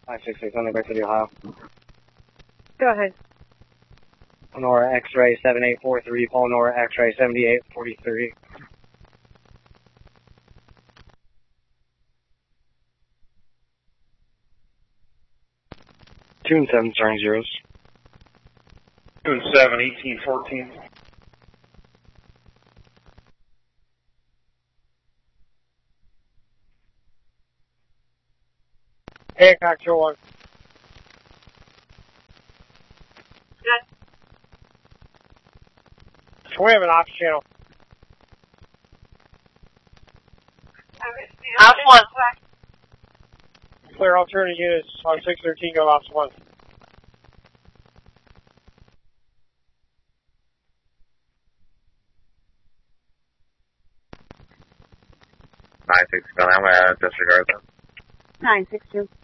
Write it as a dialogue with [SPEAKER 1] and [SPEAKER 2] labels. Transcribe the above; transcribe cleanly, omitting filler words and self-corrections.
[SPEAKER 1] 566 on the Bay City, Ohio.
[SPEAKER 2] Go ahead.
[SPEAKER 1] Nora X-ray 7843, Paul Nora X-ray 7843. Tune 7, starting zeros.
[SPEAKER 3] Tune 7, 1814.
[SPEAKER 2] Hancock 201. Swim and ops channel.
[SPEAKER 4] Ops 1.
[SPEAKER 2] Clear alternate units on 613, go ops 1.
[SPEAKER 3] 962, I'm going to disregard that.
[SPEAKER 4] 962.